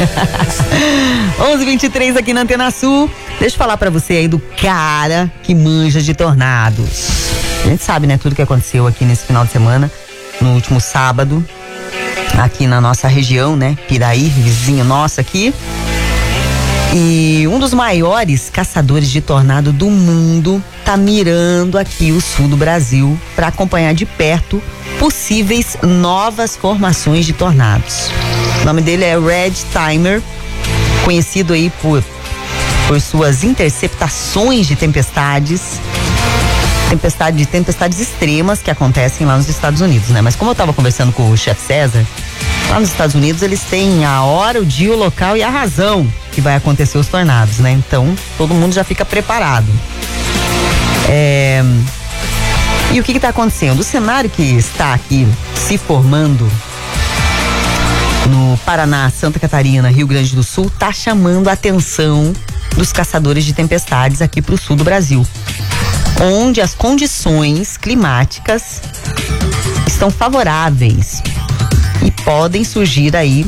11h23 aqui na Antena Sul. Deixa eu falar pra você aí do cara que manja de tornados. A gente sabe, né, tudo que aconteceu aqui nesse final de semana, no último sábado, aqui na nossa região, né, Piraí, vizinho nosso aqui. E um dos maiores caçadores de tornado do mundo tá mirando aqui o sul do Brasil para acompanhar de perto possíveis novas formações de tornados. O nome dele é Red Timer, conhecido aí por suas interceptações de tempestades extremas que acontecem lá nos Estados Unidos, né? Mas como eu tava conversando com o chefe César, lá nos Estados Unidos eles têm a hora, o dia, o local e a razão que vai acontecer os tornados, né? Então todo mundo já fica preparado. E o que está acontecendo? O cenário que está aqui se formando no Paraná, Santa Catarina, Rio Grande do Sul, está chamando a atenção dos caçadores de tempestades aqui para o sul do Brasil, onde as condições climáticas estão favoráveis e podem surgir aí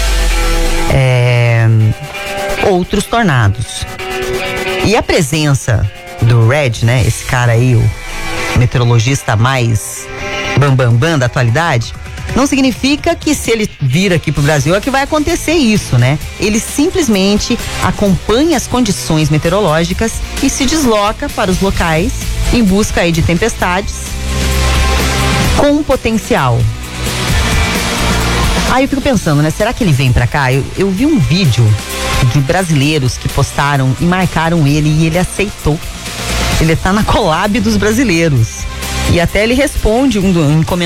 outros tornados. E a presença do Red, né, esse cara aí, o meteorologista mais bambambam da atualidade, não significa que se ele vir aqui pro Brasil é que vai acontecer isso, né? Ele simplesmente acompanha as condições meteorológicas e se desloca para os locais em busca aí de tempestades com potencial. Aí eu fico pensando, né? Será que ele vem pra cá? Eu vi um vídeo de brasileiros que postaram e marcaram ele e ele aceitou. Ele tá na collab dos brasileiros. E até ele responde em comentário